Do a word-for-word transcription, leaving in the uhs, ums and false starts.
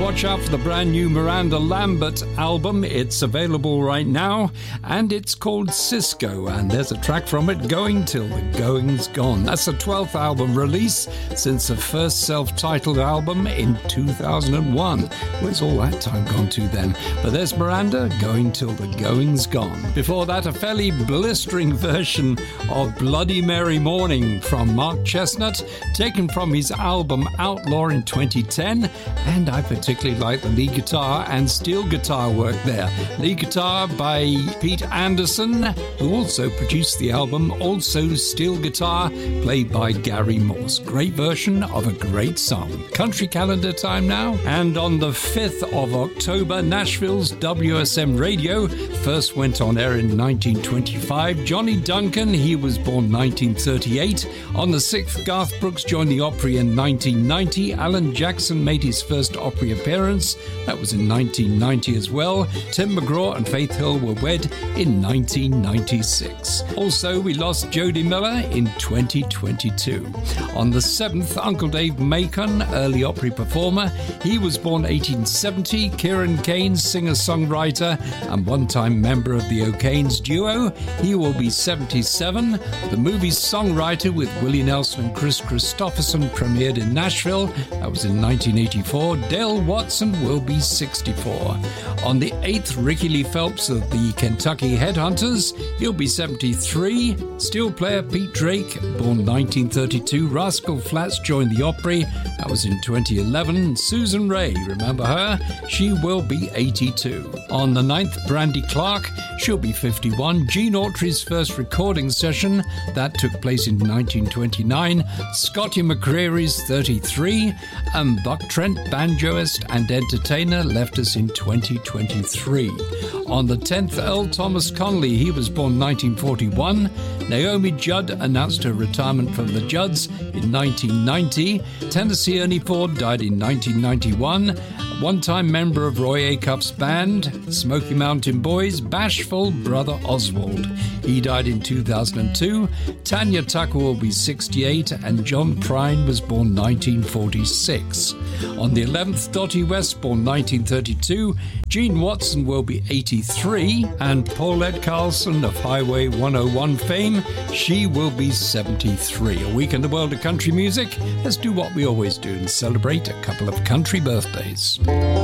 watch out for the brand new Miranda Lambert album. It's available right now, and it's called Cisco, and there's a track from it, Going Till the Going's Gone. That's the twelfth album release since the first self-titled album in two thousand one. Where's all that time gone to then? But there's Miranda, Going Till the Going's Gone. Before that, a fairly blistering version of Bloody Mary Morning from Mark Chestnut, taken from his album Outlaw in twenty ten, and I particularly like the lead guitar and steel guitar work there. Lead guitar by Pete Anderson, who also produced the album, also steel guitar played by Gary Morse. Great version of a great song. Country calendar time now, and on the fifth of October, Nashville's W S M Radio first went on air in nineteen twenty-five. Johnny Duncan, he was born nineteen thirty-eight. On the sixth, Garth Brooks joined the Opry in nineteen ninety. Alan Jackson made his first Opry appearance. That was in nineteen ninety as well. Tim McGraw and Faith Hill were wed in nineteen ninety-six. Also, we lost Jody Miller in twenty twenty-two. On the seventh, Uncle Dave Macon, early Opry performer. He was born eighteen seventy. Kieran Kane, singer-songwriter and one-time member of the O'Kane's duo. He will be seventy-seven. The movie's songwriter with Willie Nelson and Chris Christopherson premiered in Nashville. That was in nineteen eighty-four. Dale Watson will be sixty-four. On the eighth, Ricky Lee Phelps of the Kentucky Headhunters. He'll be seventy-three. Steel player Pete Drake, born nineteen thirty-two. Rascal Flatts joined the Opry. That was in twenty eleven. Susan Ray, remember her? She will be eighty-two. On the ninth, Brandy Clark. She'll be fifty-one. Gene Autry's first recording session. That took place in nineteen twenty-nine. Scotty McCreery's thirty-three. And Buck Trent, banjoist and entertainer, left us in twenty twenty-three. On the tenth, Earl Thomas Conley. He was born nineteen forty-one. Naomi Judd announced her retirement from the Judds in nineteen ninety. Tennessee Ernie Ford died in nineteen ninety-one. One-time member of Roy Acuff's band, Smoky Mountain Boys, Bashful Brother Oswald. He died in two thousand two. Tanya Tucker will be sixty-eight, and John Prine was born nineteen forty-six. On the eleventh, Dottie West, born nineteen thirty-two. Gene Watson will be eighty-three, and Paulette Carlson of Highway one oh one fame, she will be seventy-three. A week in the world of country music. Let's do what we always do and celebrate a couple of country birthdays.